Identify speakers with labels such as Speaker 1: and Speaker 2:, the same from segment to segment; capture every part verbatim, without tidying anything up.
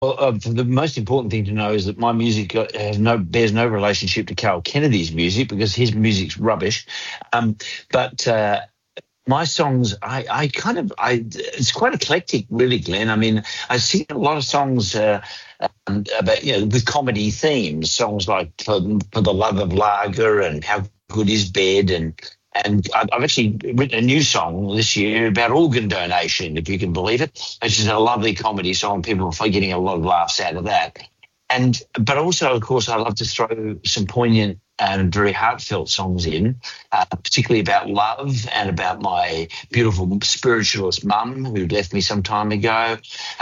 Speaker 1: Well, uh, the most important thing to know is that my music uh, has no bears no relationship to Carl Kennedy's music because his music's rubbish. Um, but uh, my songs, I, I kind of, I it's quite eclectic, really, Glenn. I mean, I sing a lot of songs uh, um, about you know with comedy themes, songs like for, for the Love of Lager and How Good Is Bed and. And I've I've actually written a new song this year about organ donation, if you can believe it, which is a lovely comedy song. People are getting a lot of laughs out of that. And but also, of course, I love to throw some poignant and very heartfelt songs in, uh, particularly about love and about my beautiful spiritualist mum who left me some time ago.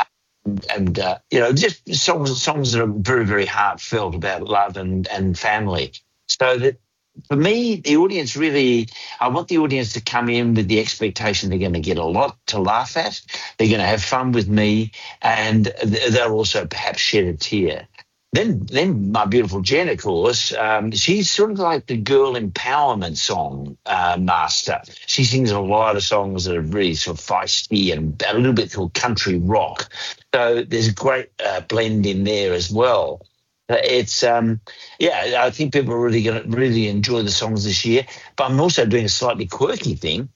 Speaker 1: And, uh, you know, just songs songs that are very, very heartfelt about love and, and family. So that for me, the audience really, I want the audience to come in with the expectation they're going to get a lot to laugh at. They're going to have fun with me, and they'll also perhaps shed a tear. Then, then my beautiful Jen, of course, um, she's sort of like the girl empowerment song uh, master. She sings a lot of songs that are really sort of feisty and a little bit called country rock. So there's a great uh, blend in there as well. It's um yeah, I think people are really going to really enjoy the songs this year. But I'm also doing a slightly quirky thing.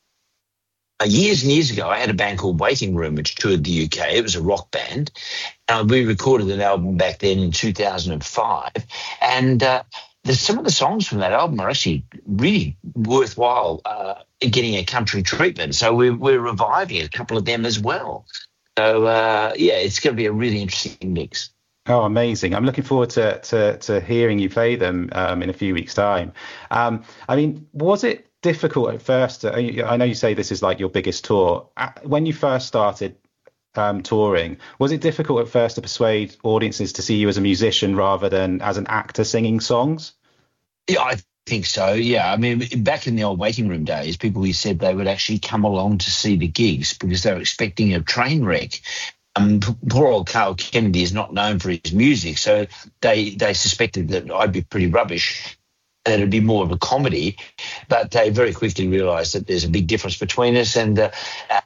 Speaker 1: Uh, years and years ago, I had a band called Waiting Room, which toured the U K. It was a rock band, and we recorded an album back then in two thousand five. And uh, there's some of the songs from that album are actually really worthwhile uh, getting a country treatment. So we're we're reviving a couple of them as well. So uh, yeah, it's going to be a really interesting mix.
Speaker 2: Oh, amazing. I'm looking forward to to, to hearing you play them um, in a few weeks' time. Um, I mean, was it difficult at first? To, I know you say this is like your biggest tour. When you first started um, touring, was it difficult at first to persuade audiences to see you as a musician rather than as an actor singing songs?
Speaker 1: Yeah, I think so, yeah. I mean, back in the old Waiting Room days, people who said they would actually come along to see the gigs because they were expecting a train wreck. Um, poor old Carl Kennedy is not known for his music, so they they suspected that I'd be pretty rubbish, that it'd be more of a comedy. But they very quickly realised that there's a big difference between us. And uh,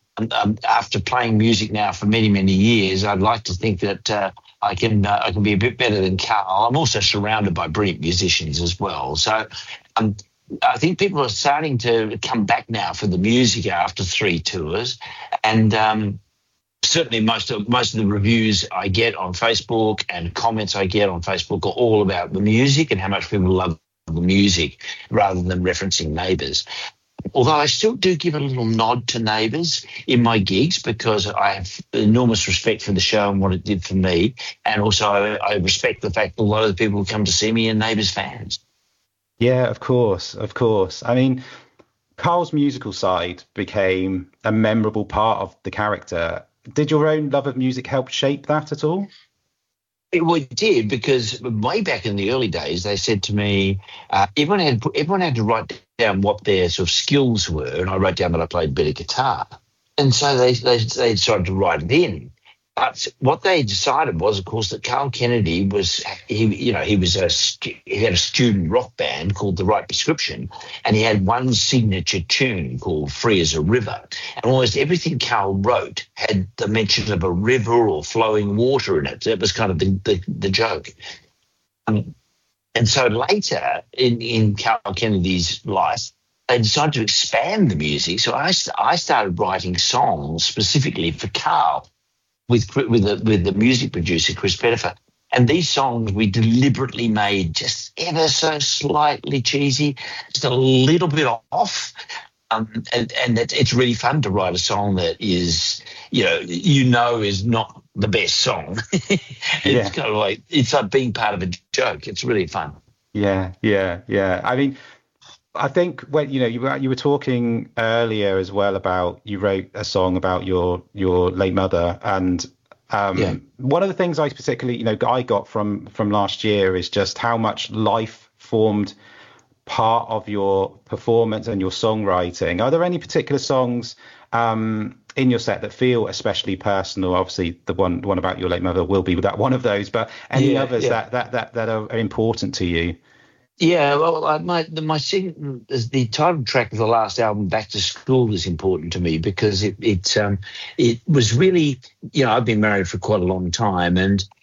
Speaker 1: um, after playing music now for many many years, I'd like to think that uh, I can uh, I can be a bit better than Carl. I'm also surrounded by brilliant musicians as well, so. Um, I think people are starting to come back now for the music after three tours, and. Um, Certainly, most of most of the reviews I get on Facebook and comments I get on Facebook are all about the music and how much people love the music, rather than referencing Neighbours. Although I still do give a little nod to Neighbours in my gigs because I have enormous respect for the show and what it did for me, and also I, I respect the fact that a lot of the people who come to see me are Neighbours fans.
Speaker 2: Yeah, of course, of course. I mean, Carl's musical side became a memorable part of the character. Did your own love of music help shape that at all?
Speaker 1: It, well, it did, because way back in the early days, they said to me, uh, everyone had everyone had to write down what their sort of skills were, and I wrote down that I played a bit of guitar, and so they they, they decided to write it in. But what they decided was, of course, that Carl Kennedy was, he, you know, he was a, he had a student rock band called The Right Prescription, and he had one signature tune called Free as a River. And almost everything Carl wrote had the mention of a river or flowing water in it. That was kind of the, the, the joke. Um, and so later in, in Carl Kennedy's life, they decided to expand the music. So I, I started writing songs specifically for Carl, with with the, with the music producer, Chris Pettifer. And these songs we deliberately made just ever so slightly cheesy, just a little bit off. Um, and and it's, it's really fun to write a song that is, you know, you know is not the best song. It's yeah. kind of like, it's like being part of a joke. It's really fun.
Speaker 2: Yeah, yeah, yeah. I mean, I think when you know you were you were talking earlier as well about you wrote a song about your your late mother, and um, yeah. one of the things I particularly you know I got from from last year is just how much life formed part of your performance and your songwriting. Are there any particular songs um, in your set that feel especially personal? Obviously, the one one about your late mother will be that one of those, but any yeah, others yeah. that that that that are important to you?
Speaker 1: Yeah, well, I, my my sing, the title track of the last album, Back to School, is important to me because it it um it was really, you know, I've been married for quite a long time, and